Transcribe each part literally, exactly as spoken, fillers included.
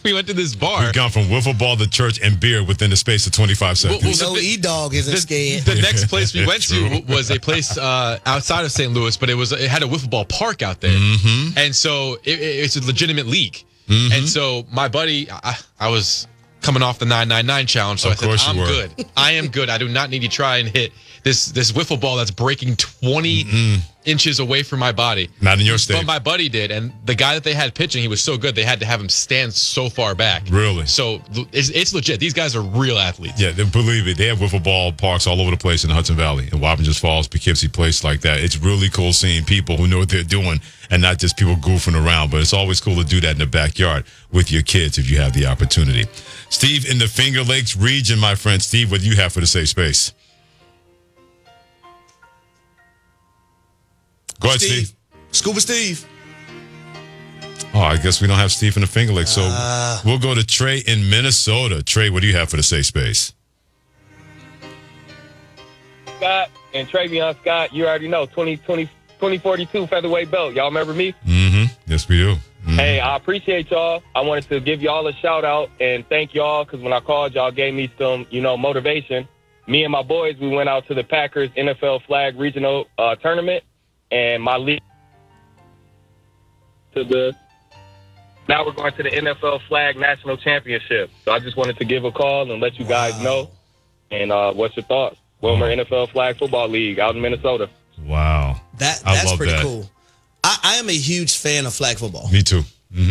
we went to this bar. We've gone from wiffle ball to church and beer within the space of twenty-five seconds. Well, well, no, E-Dog isn't the, scared. The next place we went to was a place uh, outside of Saint Louis, but it was it had a wiffle ball park out there, mm-hmm. and so it, it, it's a legitimate league. Mm-hmm. And so my buddy, I, I was coming off the nine nine nine challenge, so of I said, I'm were. good. I am good. I do not need to try and hit this this wiffle ball that's breaking twenty mm-hmm. inches away from my body. Not in your state. But my buddy did, and the guy that they had pitching, he was so good, they had to have him stand so far back. Really? So it's, it's legit. These guys are real athletes. Yeah, they, believe it. They have wiffle ball parks all over the place in the Hudson Valley, in Wappingers Falls, Poughkeepsie, place like that. It's really cool seeing people who know what they're doing and not just people goofing around. But it's always cool to do that in the backyard with your kids if you have the opportunity. Steve in the Finger Lakes region, my friend. Steve, what do you have for the safe space? Go ahead, Steve. Steve. Scuba Steve. Oh, I guess we don't have Steve in the Finger Lakes, so Uh. we'll go to Trey in Minnesota. Trey, what do you have for the safe space? Scott and Travion Scott, you already know, twenty twenty, twenty forty-two featherweight belt. Y'all remember me? Mm-hmm. Yes, we do. Mm-hmm. Hey, I appreciate y'all. I wanted to give y'all a shout out and thank y'all because when I called, y'all gave me some, you know, motivation. Me and my boys, we went out to the Packers N F L flag regional uh, tournament, and my league to the. Now we're going to the N F L flag national championship. So I just wanted to give a call and let you guys Wow. know. And uh, what's your thoughts? Wilmer Wow. N F L flag football league out in Minnesota. Wow. That I that's love pretty that. cool. I, I am a huge fan of flag football. Me too. Mm-hmm.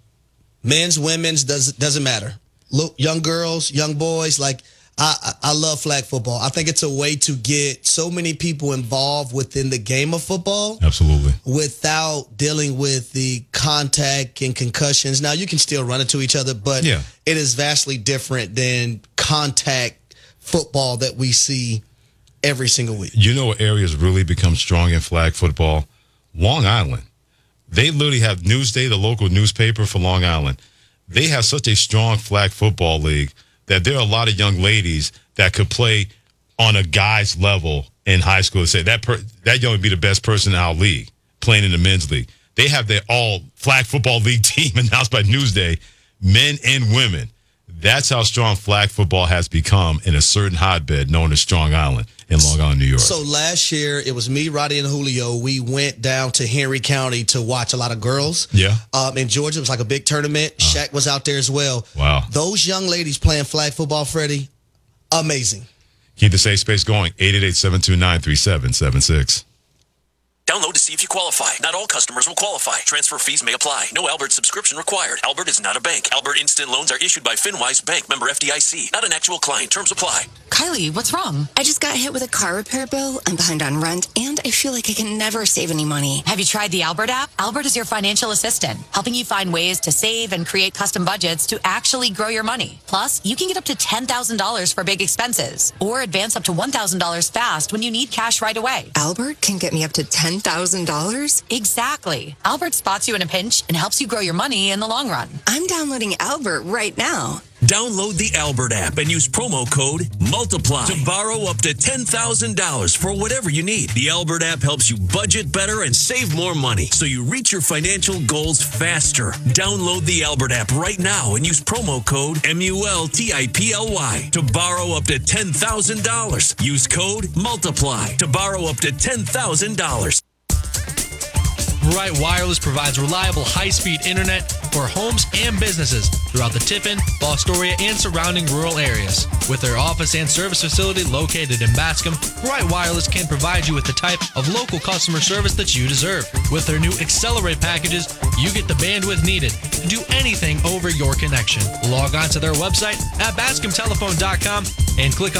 Men's, women's, does doesn't matter. Look, young girls, young boys, like I, I I love flag football. I think it's a way to get so many people involved within the game of football Absolutely. without dealing with the contact and concussions. Now you can still run into each other, but Yeah. it is vastly different than contact football that we see every single week. You know what areas really become strong in flag football? Long Island. They literally have Newsday, the local newspaper for Long Island. They have such a strong flag football league that there are a lot of young ladies that could play on a guy's level in high school and say that per, that young would be the best person in our league playing in the men's league. They have their all flag football league team announced by Newsday, men and women. That's how strong flag football has become in a certain hotbed known as Strong Island in Long Island, New York. So last year, it was me, Roddy, and Julio. We went down to Henry County to watch a lot of girls. Yeah. Um, in Georgia, it was like a big tournament. Shaq was out there as well. Wow. Those young ladies playing flag football, Freddie, amazing. Keep the safe space going. eight eight eight, seven two nine, three seven seven six. Download to see if you qualify. Not all customers will qualify. Transfer fees may apply. No Albert subscription required. Albert is not a bank. Albert Instant Loans are issued by FinWise Bank, member F D I C. Not an actual client. Terms apply. Kylie, what's wrong? I just got hit with a car repair bill. I'm behind on rent, and I feel like I can never save any money. Have you tried the Albert app? Albert is your financial assistant, helping you find ways to save and create custom budgets to actually grow your money. Plus, you can get up to ten thousand dollars for big expenses or advance up to one thousand dollars fast when you need cash right away. Albert can get me up to ten thousand dollars? Exactly. Albert spots you in a pinch and helps you grow your money in the long run. I'm downloading Albert right now. Download the Albert app and use promo code MULTIPLY to borrow up to ten thousand dollars for whatever you need. The Albert app helps you budget better and save more money so you reach your financial goals faster. Download the Albert app right now and use promo code M U L T I P L Y to borrow up to ten thousand dollars. Use code MULTIPLY to borrow up to ten thousand dollars. Right Wireless provides reliable high-speed internet for homes and businesses throughout the Tiffin, Fostoria, and surrounding rural areas. With their office and service facility located in Bascom, Right Wireless can provide you with the type of local customer service that you deserve. With their new Accelerate packages, you get the bandwidth needed to do anything over your connection. Log on to their website at bascom telephone dot com and click on